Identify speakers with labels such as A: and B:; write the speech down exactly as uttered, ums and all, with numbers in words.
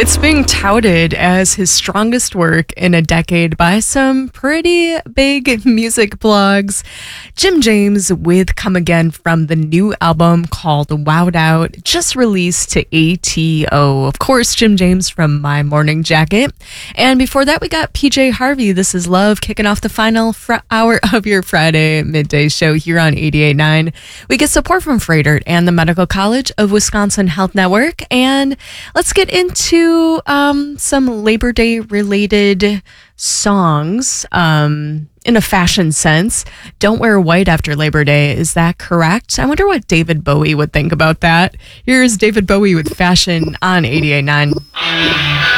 A: It's being touted as his strongest work in a decade by some pretty big music blogs. Jim James with Come Again from the new album called Wowed Out, just released to A T O. Of course, Jim James from My Morning Jacket. And before that, we got P J Harvey, This Is Love, kicking off the final fr- hour of your Friday midday show here on eighty-eight point nine. We get support from Freighter and the Medical College of Wisconsin Health Network. And let's get into um, some Labor Day related songs um, in a fashion sense. Don't wear white after Labor Day. Is that correct? I wonder what David Bowie would think about that. Here's David Bowie with Fashion on eighty-eight point nine.